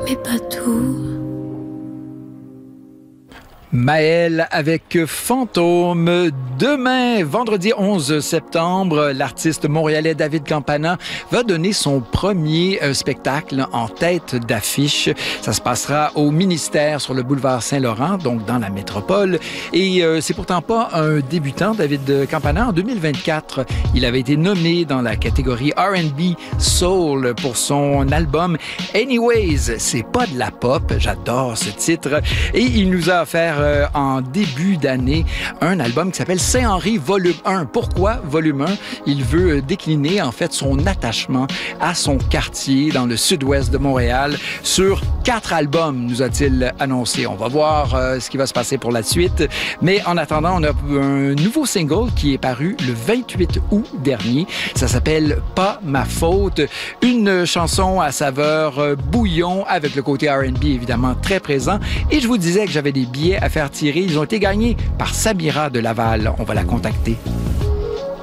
mais pas tout. Maël avec Fantôme. Demain, vendredi 11 septembre, l'artiste montréalais David Campana va donner son premier spectacle en tête d'affiche. Ça se passera au Ministère sur le boulevard Saint-Laurent, donc dans la métropole. Et c'est pourtant pas un débutant, David Campana. En 2024, il avait été nommé dans la catégorie R&B Soul pour son album Anyways. C'est pas de la pop, j'adore ce titre. Et il nous a offert en début d'année un album qui s'appelle Saint-Henri Volume 1. Pourquoi Volume 1? Il veut décliner en fait son attachement à son quartier dans le sud-ouest de Montréal sur 4 albums, nous a-t-il annoncé. On va voir ce qui va se passer pour la suite. Mais en attendant, on a un nouveau single qui est paru le 28 août dernier. Ça s'appelle Pas ma faute. Une chanson à saveur bouillon avec le côté R&B évidemment très présent. Et je vous disais que j'avais des billets à faire tirer. Ils ont été gagnés par Samira de Laval. On va la contacter.